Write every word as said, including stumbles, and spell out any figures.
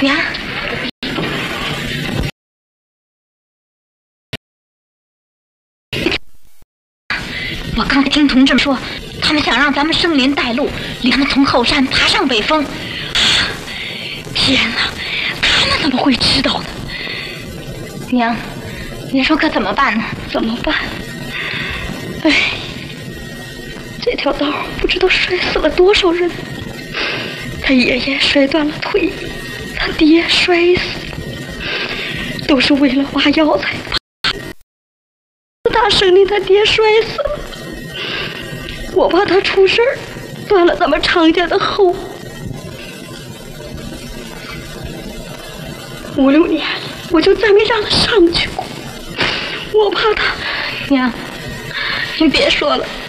娘，我刚才听同志们说，他们想让咱们生林带路，领他们从后山爬上北峰。天哪，他们怎么会知道呢？娘，您说可怎么办呢？ 怎么办？哎，这条道不知道摔死了多少人。他爷爷摔断了腿，他爹摔死了，都是为了挖药材。大生林他爹摔死了，我怕他出事儿，断了咱们常家的后。五六年我就再没让他上去过，我怕他。 娘，您别说了，